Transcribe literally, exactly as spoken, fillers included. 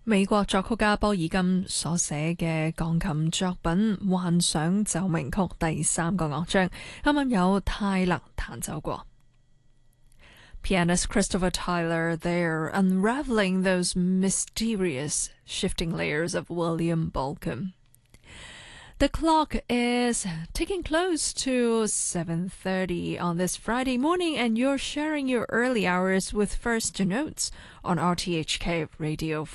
美國作曲家波爾金所寫嘅鋼琴作品《幻想奏鳴曲》第三個樂章，啱啱有泰勒彈奏過。Pianist Christopher Tyler there unraveling those mysterious shifting layers of William Bolcom. The clock is ticking close to seven thirty on this Friday morning, and you're sharing your early hours with First Notes on R T H K Radio